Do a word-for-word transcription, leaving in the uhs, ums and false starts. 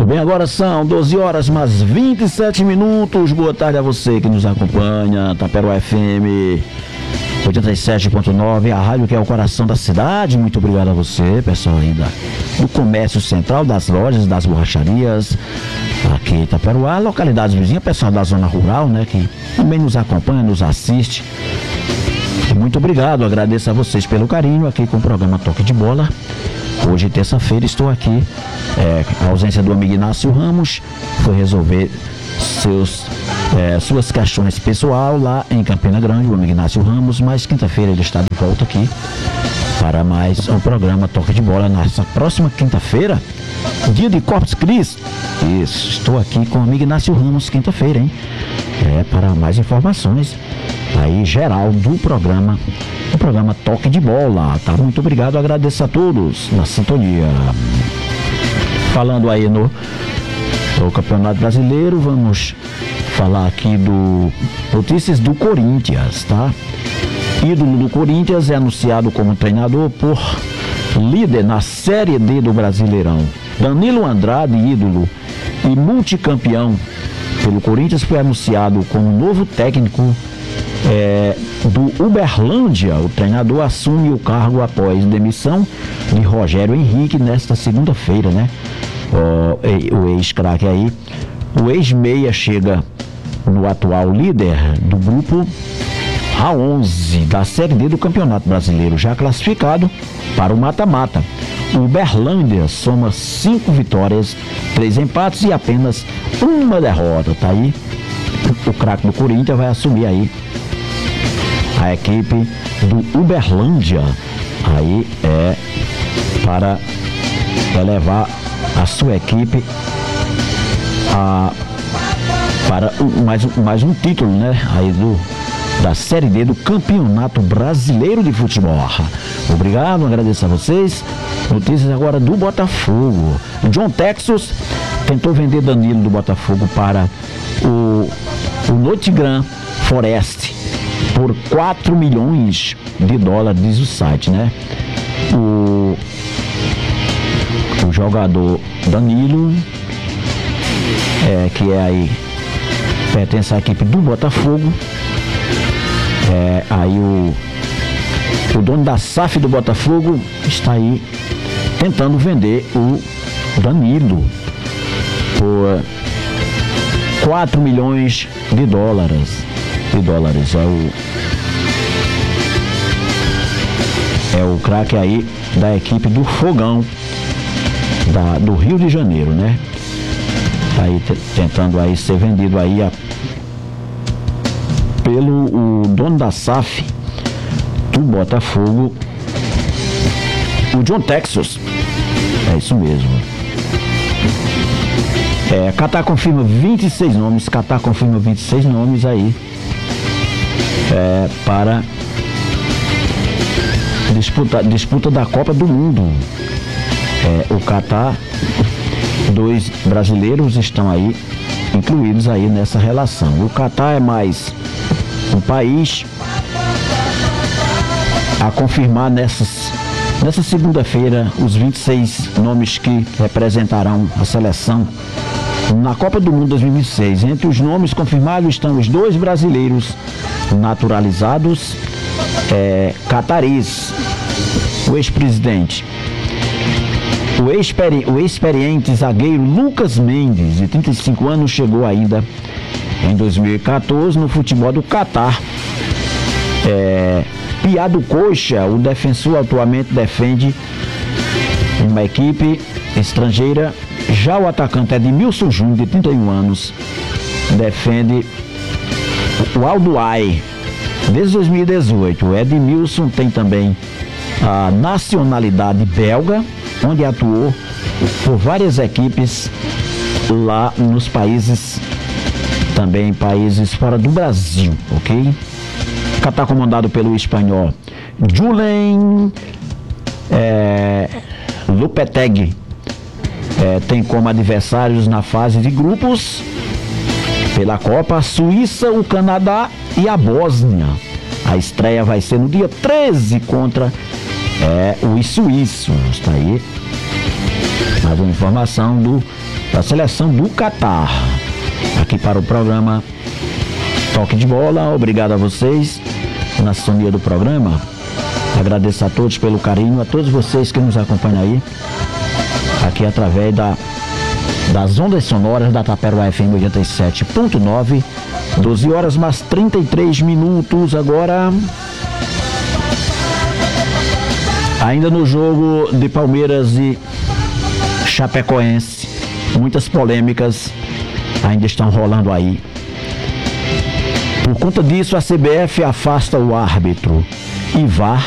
Muito bem, agora são doze horas mais vinte e sete minutos. Boa tarde a você que nos acompanha. Taperoá F M oitenta e sete ponto nove, a rádio que é o coração da cidade. Muito obrigado a você, pessoal ainda do comércio central, das lojas, das borracharias aqui em Taperoá, localidades vizinhas, pessoal da zona rural, né, que também nos acompanha, nos assiste. Muito obrigado, agradeço a vocês pelo carinho aqui com o programa Toque de Bola. Hoje, terça-feira, estou aqui. É, a ausência do amigo Inácio Ramos foi resolver seus, é, suas questões pessoal lá em Campina Grande, o amigo Inácio Ramos, mas quinta-feira ele está de volta aqui para mais um programa Toque de Bola. Nessa próxima quinta-feira, dia de Corpus Christi. Isso, estou aqui com o amigo Inácio Ramos, quinta-feira, hein? É, para mais informações aí geral do programa, o programa Toque de Bola, tá? Muito obrigado, agradeço a todos na sintonia. Falando aí no, no Campeonato Brasileiro, vamos falar aqui do notícias do Corinthians, tá? Ídolo do Corinthians é anunciado como treinador por líder na Série D do Brasileirão. Danilo Andrade, ídolo e multicampeão pelo Corinthians, foi anunciado como novo técnico É, do Uberlândia. O treinador assume o cargo após demissão de Rogério Henrique nesta segunda-feira, né? O, o ex-craque aí, o ex-meia chega no atual líder do grupo A onze da Série D do Campeonato Brasileiro, já classificado para o mata-mata. O Uberlândia soma cinco vitórias, três empates e apenas uma derrota, tá aí? O, o craque do Corinthians vai assumir aí a equipe do Uberlândia, aí é para levar a sua equipe a, para mais, mais um título, né, aí do, da Série D do Campeonato Brasileiro de Futebol. Obrigado, agradeço a vocês. Notícias agora do Botafogo. O John Texas tentou vender Danilo do Botafogo para o, o Nottingham Forest por quatro milhões de dólares, diz o site, né? O, o jogador Danilo, é, que é aí, pertence à equipe do Botafogo, é, aí o, o dono da S A F do Botafogo está aí tentando vender o Danilo por quatro milhões de dólares. De dólares. É o, é o craque aí da equipe do Fogão da, do Rio de Janeiro, né? Tá aí t- tentando aí ser vendido aí a, pelo o dono da S A F do Botafogo, o John Texas. É isso mesmo. É, Catar confirma vinte e seis nomes, Catar confirma vinte e seis nomes aí. É, para disputa, disputa da Copa do Mundo. É, o Catar, dois brasileiros estão aí incluídos aí nessa relação. O Catar é mais um país a confirmar nessas, nessa segunda-feira os vinte e seis nomes que representarão a seleção na Copa do Mundo dois mil e vinte e seis. Entre os nomes confirmados estão os dois brasileiros naturalizados é, cataris, o ex-presidente, o, experi- o experiente zagueiro Lucas Mendes, de trinta e cinco anos, chegou ainda em dois mil e quatorze no futebol do Catar. É, Piado Coxa, o defensor, atualmente defende uma equipe estrangeira. Já o atacante Edmilson Júnior, de trinta e um anos, defende o Al-Duai desde dois mil e dezoito. O Edmilson tem também a nacionalidade belga, onde atuou por várias equipes lá nos países, também países fora do Brasil, ok? Catar comandado pelo espanhol Julen é, Lopetegui. É, tem como adversários na fase de grupos pela Copa a Suíça, o Canadá e a Bósnia. A estreia vai ser no dia treze contra é, os suíços. Está aí Mais uma informação do, da seleção do Catar. Aqui para o programa Toque de Bola. Obrigado a vocês na sintonia do programa. Agradeço a todos pelo carinho, a todos vocês que nos acompanham aí, aqui através da, das ondas sonoras da Taperoá F M oitenta e sete ponto nove. doze horas mais trinta e três minutos agora. Ainda no jogo de Palmeiras e Chapecoense, muitas polêmicas ainda estão rolando aí. Por conta disso, a C B F afasta o árbitro e V A R